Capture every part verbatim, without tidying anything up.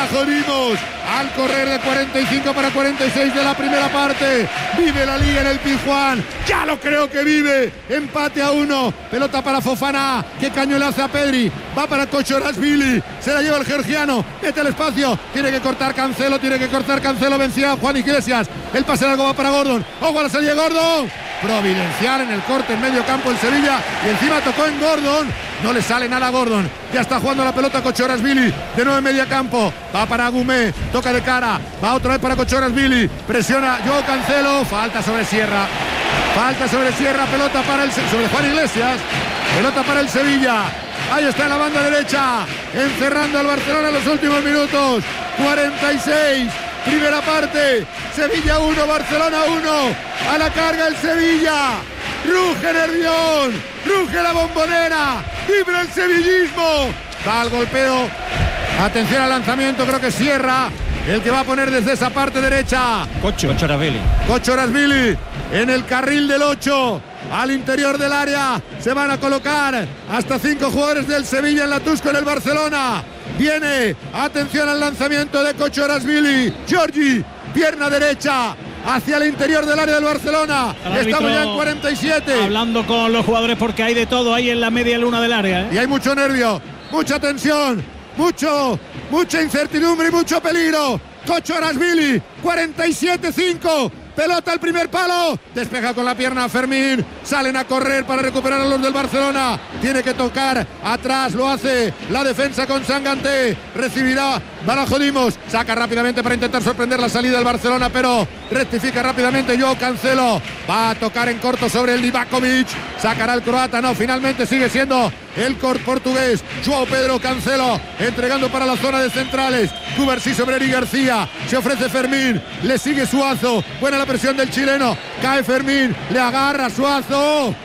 La jodimos. Al correr de cuarenta y cinco para cuarenta y seis de la primera parte. Vive la Liga en el Pizjuán. Ya lo creo que vive. Empate a uno. Pelota para Fofana. Que caño le hace a Pedri. Va para Kochorashvili. Se la lleva el georgiano. Mete el espacio. Tiene que cortar Cancelo. Tiene que cortar Cancelo. Vencía Juan Iglesias. El pase largo va para Gordon. ¡Ojo a la salida de Gordon! Providencial en el corte en medio campo el Sevilla. Y encima tocó en Gordon. No le sale nada a Gordon. Ya está jugando la pelota Kochorashvili. De nuevo en medio campo. Va para Agumé. Toca de cara. Va otra vez para Kochorashvili. Presiona Joao Cancelo. Falta sobre Sierra. Falta sobre Sierra. Pelota para el sobre Juan Iglesias. Pelota para el Sevilla. Ahí está en la banda derecha. Encerrando al Barcelona en los últimos minutos. cuarenta y seis. Primera parte. Sevilla uno. Barcelona uno. A la carga el Sevilla. Ruge Nervión. Ruge la Bombonera. Vibra el sevillismo. Va al golpeo. Atención al lanzamiento. Creo que Sierra el que va a poner desde esa parte derecha. Kochorashvili. Kochorashvili en el carril del ocho. Al interior del área se van a colocar hasta cinco jugadores del Sevilla en la Tusco en el Barcelona. Viene, atención al lanzamiento de Kochorashvili. Giorgi, pierna derecha hacia el interior del área del Barcelona. Estamos ya en cuarenta y siete. Hablando con los jugadores porque hay de todo ahí en la media luna del área, ¿eh? Y hay mucho nervio, mucha tensión, mucho, mucha incertidumbre y mucho peligro. Kochorashvili, cuarenta y siete cinco. Pelota al primer palo. Despeja con la pierna Fermín. Salen a correr para recuperar a los del Barcelona. Tiene que tocar atrás. Lo hace la defensa con Sanganté. Recibirá Barajodimos. Saca rápidamente para intentar sorprender la salida del Barcelona, pero rectifica rápidamente Joao Cancelo. Va a tocar en corto sobre el Livakovic. Sacará el croata. No, finalmente sigue siendo el cor portugués. Joao Pedro Cancelo entregando para la zona de centrales. Cubarsí sobre Eric García. Se ofrece Fermín. Le sigue Suazo. Buena la presión del chileno. Cae Fermín. Le agarra Suazo.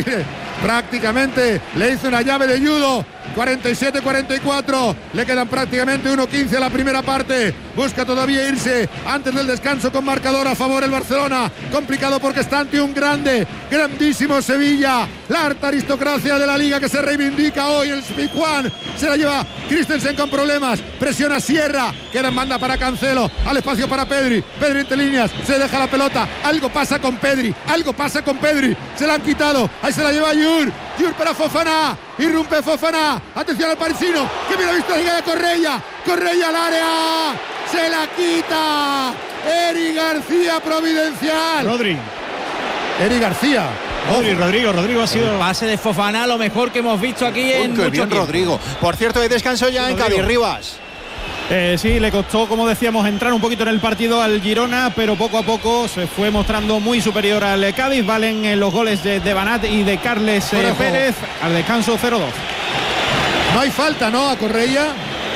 Prácticamente le hizo una llave de judo. cuarenta y siete cuarenta y cuatro. Le quedan prácticamente uno quince a la primera parte. Busca todavía irse antes del descanso con marcador a favor el Barcelona. Complicado porque está ante un grande, grandísimo Sevilla. La harta aristocracia de la Liga que se reivindica hoy. El Pizjuán se la lleva Christensen con problemas. Presiona Sierra. Queda en banda para Cancelo. Al espacio para Pedri. Pedri entre líneas. Se deja la pelota. Algo pasa con Pedri. Algo pasa con Pedri. Se la han quitado. Ahí se la lleva Yur. Yur para Fofana. Irrumpe Fofana. Atención al parisino. Que mira visto la llegada de Correia. Correia al área. Se la quita. Eric García providencial. Rodri. Eric García. Rodri, Rodrigo, Rodrigo ha sido el pase de Fofana, lo mejor que hemos visto aquí en mucho tiempo. Rodrigo. Por cierto, hay descanso ya en Cádiz, Rivas. Eh, sí, le costó, como decíamos, entrar un poquito en el partido al Girona, pero poco a poco se fue mostrando muy superior al Cádiz. Valen eh, los goles de, de Banat y de Carles eh, Pérez. Al descanso cero dos. No hay falta, ¿no? A Correia.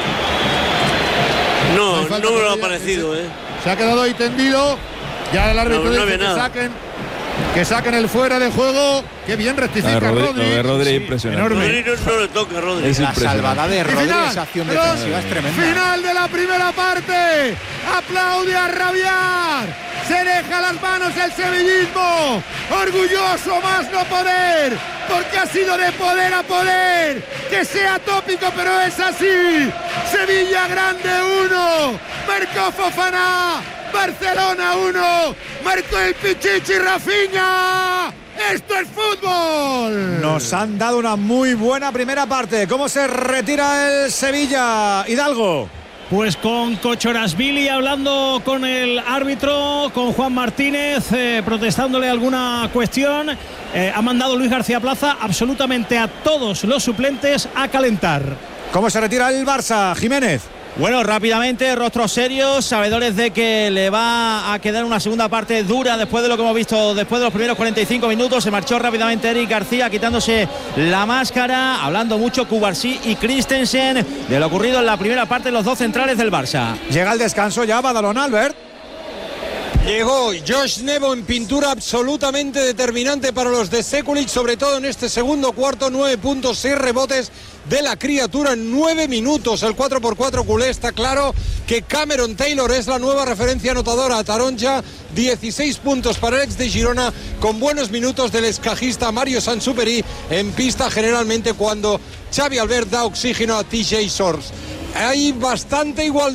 No, no, no me lo ha parecido, ¿eh? Se ha quedado ahí tendido. Ya el árbitro no, no dice que saquen, que saquen el fuera de juego. Qué bien rectifica Rodri. Rodri. Lo de Rodri sí, impresionante. Rodri no, no le toca a Rodri. Es la salvada de Rodri, final, esa acción pero, defensiva es tremenda. Final de la primera parte. Aplaude a rabiar. Se deja las manos el sevillismo. Orgulloso más no poder. Porque ha sido de poder a poder. Que sea tópico, pero es así. Sevilla grande uno. Marcó Fofana. Barcelona uno. Marcó el Pichichi Rafinha. ¡Esto es fútbol! Nos han dado una muy buena primera parte. ¿Cómo se retira el Sevilla, Hidalgo? Pues con Kochorashvili hablando con el árbitro, con Juan Martínez, eh, protestándole alguna cuestión. Eh, ha mandado Luis García Plaza absolutamente a todos los suplentes a calentar. ¿Cómo se retira el Barça, Jiménez? Bueno, rápidamente, rostros serios, sabedores de que le va a quedar una segunda parte dura después de lo que hemos visto después de los primeros cuarenta y cinco minutos. Se marchó rápidamente Eric García quitándose la máscara, hablando mucho Cubarsí y Christensen de lo ocurrido en la primera parte de los dos centrales del Barça. Llega el descanso ya, Badalona, Albert. Llegó Josh Nebo en pintura absolutamente determinante para los de Sekulic, sobre todo en este segundo cuarto. Nueve puntos, seis rebotes de la criatura en nueve minutos. El cuatro por cuatro culé. Está claro que Cameron Taylor es la nueva referencia anotadora. Taronja, dieciséis puntos para el ex de Girona, con buenos minutos del escajista Mario Sansuperi en pista, generalmente cuando Xavi Albert da oxígeno a T J Shorts. Hay bastante igualdad.